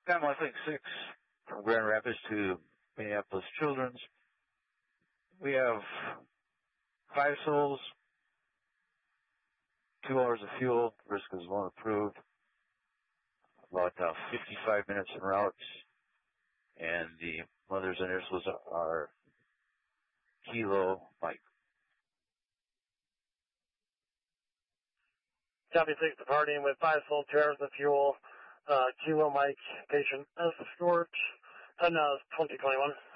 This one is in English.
Family Link 6 from Grand Rapids to Minneapolis Children's. We have 5 souls, 2 hours of fuel, risk is loan approved, about 55 minutes en route, and the mother's initials are Kilo Mike. Copy 6 departing with 5 souls, 2 hours of fuel, Kilo Mike, patient escort, and 2021.